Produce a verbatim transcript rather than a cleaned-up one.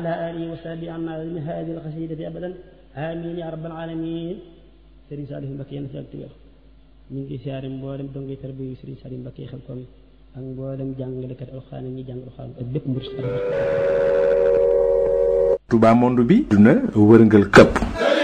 على آله وصحبه عما من هذه القصيدة أبدا آمين يا رب العالمين. Serigne Saliou Mbacké yéen a fi ak tiwér ñu ngi siyaare mboolem dongay tarbiya Serigne Saliou Mbacké Xelkom ak mboolem jàngalekat alxuraan ñi jàng alxuraan ak bépp murid. Touba monde bi duna wërngal këpp.